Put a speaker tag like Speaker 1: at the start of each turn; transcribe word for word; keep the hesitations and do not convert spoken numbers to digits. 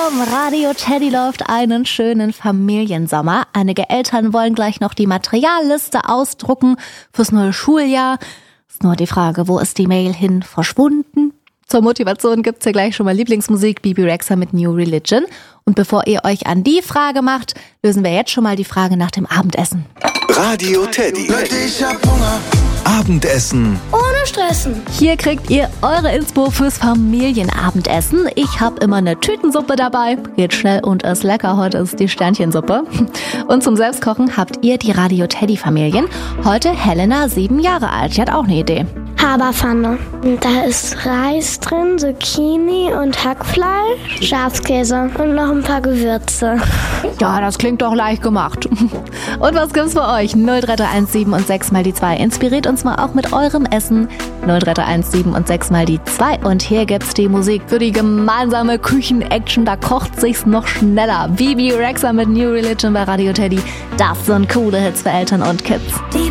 Speaker 1: zum Radio Teddy läuft einen schönen Familiensommer. Einige Eltern wollen gleich noch die Materialliste ausdrucken fürs neue Schuljahr. Ist nur die Frage, wo ist die Mail hin verschwunden? Zur Motivation gibt's hier gleich schon mal Lieblingsmusik, Bebe Rexha mit New Religion. Und bevor ihr euch an die Frage macht, lösen wir jetzt schon mal die Frage nach dem Abendessen.
Speaker 2: Radio Teddy. Ich hab Hunger. Abendessen.
Speaker 3: Ohne Stressen.
Speaker 1: Hier kriegt ihr eure Inspo fürs Familienabendessen. Ich habe immer eine Tütensuppe dabei. Geht schnell und ist lecker. Heute ist die Sternchensuppe. Und zum Selbstkochen habt ihr die Radio Teddy Familien. Heute Helena, sieben Jahre alt. Die hat auch eine Idee.
Speaker 3: Haberpfanne. Da ist Reis drin, Zucchini und Hackfleisch, Schafskäse und noch ein paar Gewürze.
Speaker 1: Ja, das klingt doch leicht gemacht. Und was gibt's für euch? null drei drei eins sieben und sechs mal die zwei. Inspiriert uns mal auch mit eurem Essen. null drei drei eins sieben und sechs mal die zwei. Und hier gibt's die Musik für die gemeinsame Küchen-Action. Da kocht sich's noch schneller. Bebe Rexha mit New Religion bei Radio Teddy. Das sind coole Hits für Eltern und Kids.
Speaker 4: Die